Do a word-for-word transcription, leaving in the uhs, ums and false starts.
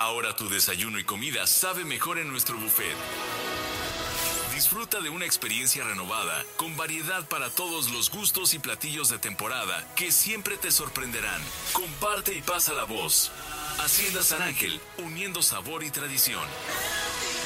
Ahora tu desayuno y comida sabe mejor en nuestro buffet. Disfruta de una experiencia renovada, con variedad para todos los gustos y platillos de temporada que siempre te sorprenderán. Comparte y pasa la voz. Hacienda San Ángel, uniendo sabor y tradición.